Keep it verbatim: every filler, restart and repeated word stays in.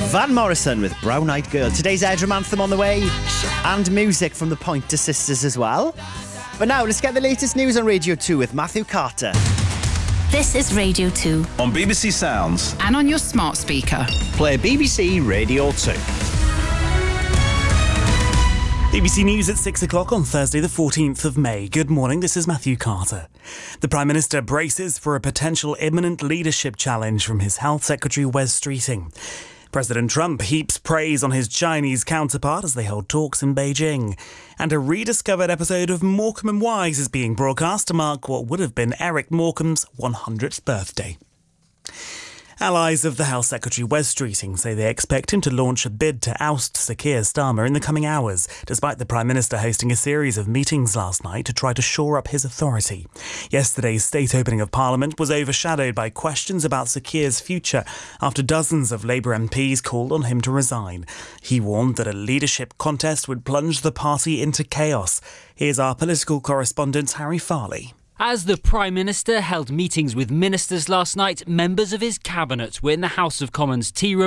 Van Morrison with Brown Eyed Girl. Today's Edram Anthem on the way, and music from the Pointer Sisters as well. But now, let's get the latest news on Radio two with Matthew Carter. This is Radio two. On B B C Sounds. And on your smart speaker. Play B B C Radio two. B B C News at six o'clock on Thursday the fourteenth of May. Good morning, this is Matthew Carter. The Prime Minister braces for a potential imminent leadership challenge from his Health Secretary Wes Streeting. President Trump heaps praise on his Chinese counterpart as they hold talks in Beijing. And a rediscovered episode of Morecambe and Wise is being broadcast to mark what would have been Eric Morecambe's one hundredth birthday. Allies of the Health Secretary Wes Streeting say they expect him to launch a bid to oust Sir Keir Starmer in the coming hours, despite the Prime Minister hosting a series of meetings last night to try to shore up his authority. Yesterday's state opening of Parliament was overshadowed by questions about Sir Keir's future after dozens of Labour M Ps called on him to resign. He warned that a leadership contest would plunge the party into chaos. Here's our political correspondent Harry Farley. As the Prime Minister held meetings with ministers last night, members of his cabinet were in the House of Commons tea room